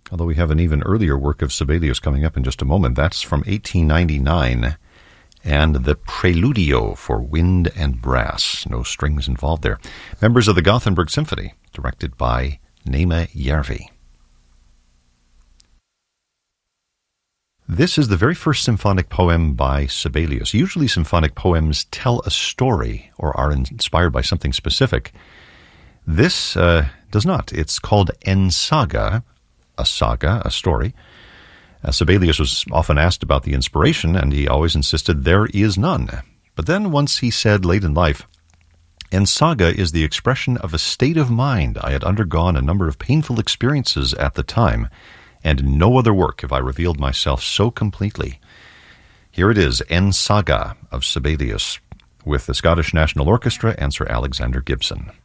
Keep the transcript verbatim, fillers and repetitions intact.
although we have an even earlier work of Sibelius coming up in just a moment. That's from eighteen ninety-nine, and the Preludio for wind and brass. No strings involved there. Members of the Gothenburg Symphony, directed by Nema Järvi. This is the very first symphonic poem by Sibelius. Usually symphonic poems tell a story or are inspired by something specific. This uh, does not. It's called En Saga, a saga, a story. Uh, Sibelius was often asked about the inspiration, and he always insisted there is none. But then once he said late in life, En Saga is the expression of a state of mind. I had undergone a number of painful experiences at the time, and in no other work have I revealed myself so completely. Here it is, En Saga of Sibelius, with the Scottish National Orchestra and Sir Alexander Gibson.